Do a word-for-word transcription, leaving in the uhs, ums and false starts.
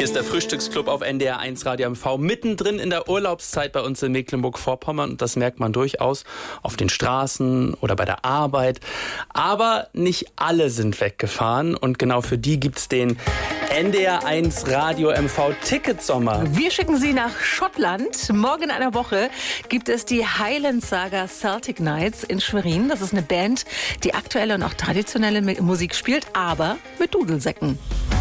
Hier ist der Frühstücksclub auf N D R eins Radio M V, mittendrin in der Urlaubszeit bei uns in Mecklenburg-Vorpommern. Und das merkt man durchaus auf den Straßen oder bei der Arbeit. Aber nicht alle sind weggefahren. Und genau für die gibt's den N D R eins Radio M V Ticketsommer. Wir schicken Sie nach Schottland. Morgen in einer Woche gibt es die Highland Saga Celtic Nights in Schwerin. Das ist eine Band, die aktuelle und auch traditionelle Musik spielt, aber mit Dudelsäcken.